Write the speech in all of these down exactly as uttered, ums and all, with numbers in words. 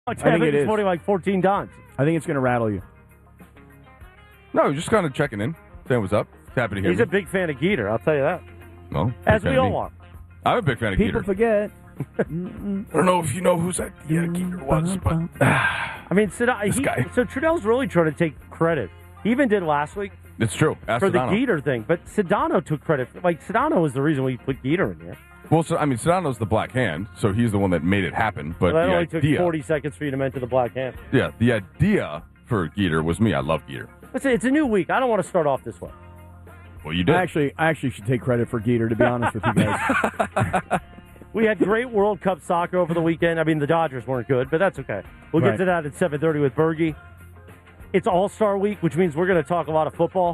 I think it is. It's like fourteen times. I think it's going to rattle you. No, just kind of checking in, saying what's up. Happy to hear He's me. a big fan of Geeter, I'll tell you that. No, As we all are. I'm a big fan of People Geeter. forget. I don't know if you know who's that yeah, Geeter was, but I mean, Sedano, This he, guy. so Trudell's really trying to take credit. He even did last week it's true. Ask for Sedano. the Geeter thing, but Sedano took credit. Like, Sedano was the reason we put Geeter in here. Well, so, I mean, Sedano's the black hand, so he's the one that made it happen. But Well, that the only idea, took forty seconds for you to mention the black hand. yeah, the idea for Geeter was me. I love Geeter. It's a, it's a new week. I don't want to start off this way. Well, you did. I actually, I actually should take credit for Geeter, to be honest with you guys. We had great World Cup soccer over the weekend. I mean, the Dodgers weren't good, but that's okay. We'll Right. get to that at seven thirty with Bergie. It's All-Star Week, which means we're going to talk a lot of football.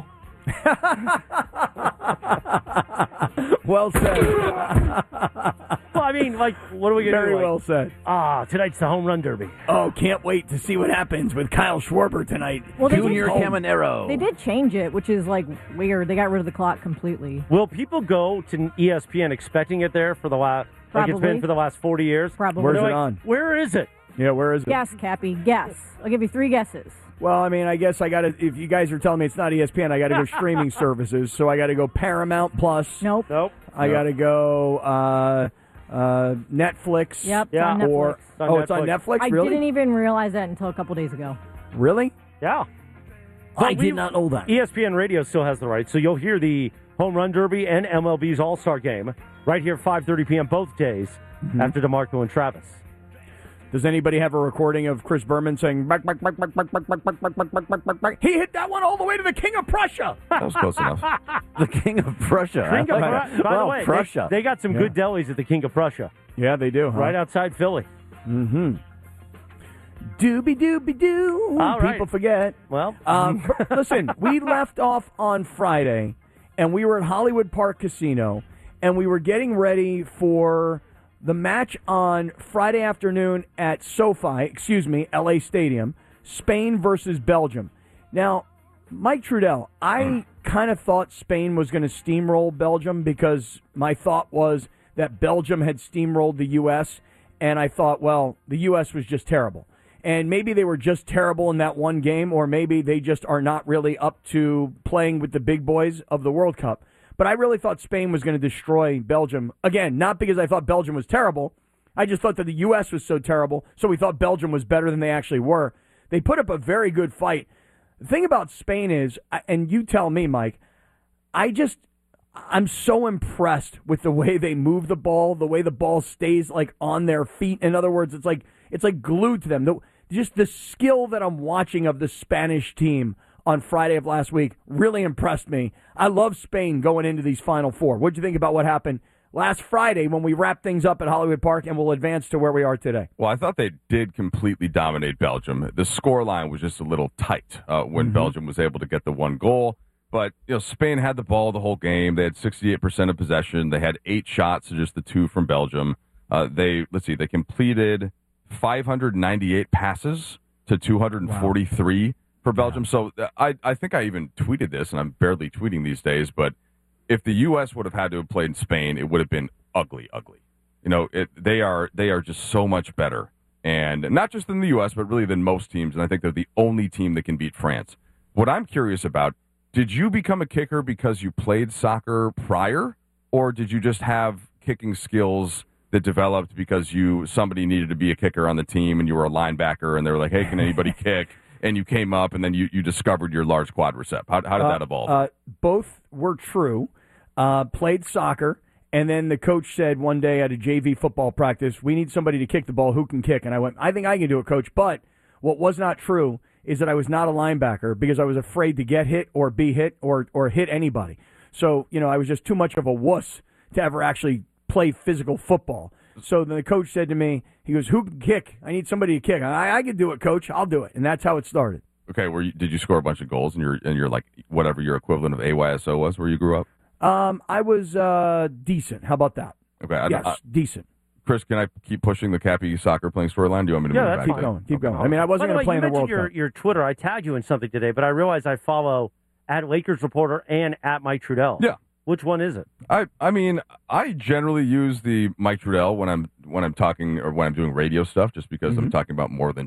Well said. Well, I mean, like, what are we going to do? Very Like, well said. Ah, tonight's the home run derby. Oh, can't wait to see what happens with Kyle Schwarber tonight. Well, they Junior did- Caminero. They did change it, which is like weird. They got rid of the clock completely. Will people go to E S P N expecting it there for the last, like it's been Probably. for the last forty years? Probably. Where's They're it like, on? Where is it? Yeah, where is it? Guess, Cappy. Guess. I'll give you three guesses. Well, I mean, I guess I got to, if you guys are telling me it's not E S P N, I got to go streaming services. So I got to go Paramount Plus. Nope. Nope. I got to go uh, uh, Netflix. Yep. It's Yeah. on Netflix. Or, It's on oh, it's on Netflix. Netflix? I Really? didn't even realize that until a couple days ago. Really? Yeah. I But we- did not know that. E S P N Radio still has the rights, so you'll hear the Home Run Derby and M L B's All-Star Game right here, five thirty p.m. both days after DeMarco and Travis. Does anybody have a recording of Chris Berman saying, "Back, back, back, back, back, back, back, back, back, back, back, back, back"? He hit that one all the way to the King of Prussia. That was close enough. The King of Prussia. King of I like Pru- that. By well, the way, Prussia. They, they got some Yeah. good delis at the King of Prussia, Yeah, they do. Huh? right outside Philly. Mm-hmm. Doobie doobie doo. All right. People forget. Well, Um, listen, we left off on Friday, and we were at Hollywood Park Casino, and we were getting ready for the match on Friday afternoon at SoFi, excuse me, L A Stadium, Spain versus Belgium. Now, Mike Trudell, I kind of thought Spain was going to steamroll Belgium because my thought was that Belgium had steamrolled the U S, and I thought, well, the U S was just terrible. And maybe they were just terrible in that one game, or maybe they just are not really up to playing with the big boys of the World Cup. But I really thought Spain was going to destroy Belgium. Again, not because I thought Belgium was terrible. I just thought that the U S was so terrible, so we thought Belgium was better than they actually were. They put up a very good fight. The thing about Spain is, and you tell me, Mike, I just, I'm so impressed with the way they move the ball, the way the ball stays like on their feet. In other words, it's like it's like glued to them. The, just the skill that I'm watching of the Spanish team on Friday of last week really impressed me. I love Spain going into these Final Four. What do you think about what happened last Friday when we wrapped things up at Hollywood Park and we'll advance to where we are today? Well, I thought they did completely dominate Belgium. The score line was just a little tight uh, when Mm-hmm. Belgium was able to get the one goal. But you know, Spain had the ball the whole game. They had sixty-eight percent of possession. They had eight shots, so just the two from Belgium. Uh, they let's see, they completed five hundred ninety-eight passes to two hundred forty-three wow. for Belgium. Yeah. So uh, I I think I even tweeted this, and I'm barely tweeting these days. But if the U S would have had to have played in Spain, it would have been ugly, ugly. You know, it, they are they are just so much better, and not just in the U S, but really than most teams. And I think they're the only team that can beat France. What I'm curious about. Did you become a kicker because you played soccer prior, or did you just have kicking skills that developed because you somebody needed to be a kicker on the team and you were a linebacker and they were like, hey, can anybody kick? And you came up and then you, you discovered your large quadricep. How, how did uh, that evolve? Uh, both were true. Uh, played soccer, and then the coach said one day at a J V football practice, we need somebody to kick the ball. Who can kick? And I went, I think I can do it, coach. But what was not true is that I was not a linebacker because I was afraid to get hit or be hit or or hit anybody. So, you know, I was just too much of a wuss to ever actually play physical football. So then the coach said to me, he goes, who can kick? I need somebody to kick. I, I can do it, coach. I'll do it. And that's how it started. Okay, were you, did you score a bunch of goals in your, in your, like, whatever your equivalent of A Y S O was where you grew up? Um, I was uh, decent. How about that? Okay. I, Yes, I, decent. Chris, can I keep pushing the Cappy soccer playing storyline? Do you want me to Yeah, move that's back Keep to going. Keep okay. going. I mean, I wasn't going to play in the World your, Cup. your Twitter. I tagged you in something today, but I realized I follow at Lakers Reporter and at Mike Trudell. Yeah. Which one is it? I I mean, I generally use the Mike Trudell when I'm when I'm talking or when I'm doing radio stuff, just because I'm talking about more than